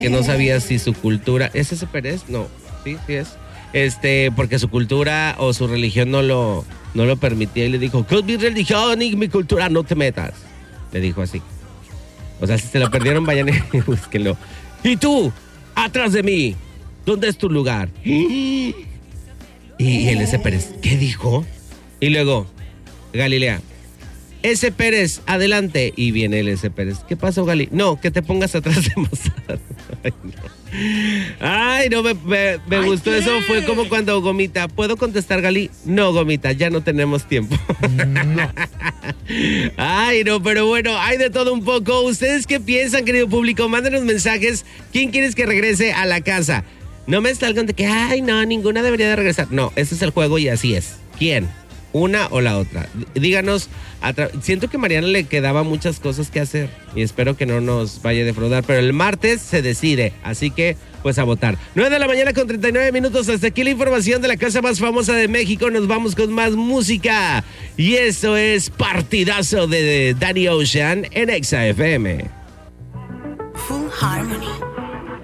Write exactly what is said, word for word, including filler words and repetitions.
que no sabía si su cultura... ¿Es ese Pérez? No, sí, sí es. Este, porque su cultura o su religión no lo, no lo permitía y le dijo, con mi religión y mi cultura no te metas. Le dijo así. O sea, si se lo perdieron, vayan y búsquenlo. Y tú, atrás de mí, ¿dónde es tu lugar? Y, y el ese Pérez, ¿qué dijo? Y luego, Galilea, ese Pérez, adelante. Y viene el ese Pérez. ¿Qué pasó, Gali? No, que te pongas atrás de Mozart. Ay, no. Ay, no, me, me, me Ay, gustó ¿qué? Eso. Fue como cuando Gomita, ¿puedo contestar, Gali? No, Gomita, ya no tenemos tiempo. No. Ay, no, pero bueno, hay de todo un poco. ¿Ustedes qué piensan, querido público? Mándenos mensajes. ¿Quién quieres que regrese a la casa? No me salgan de que, ay, no, ninguna debería de regresar. No, ese es el juego y así es. ¿Quién? Una o la otra. Díganos, tra- siento que a Mariana le quedaba muchas cosas que hacer y espero que no nos vaya a defraudar, pero el martes se decide, así que pues a votar. nueve de la mañana con treinta y nueve minutos, hasta aquí la información de la casa más famosa de México. Nos vamos con más música y eso es Partidazo de Danny Ocean en Exa F M. Full Harmony.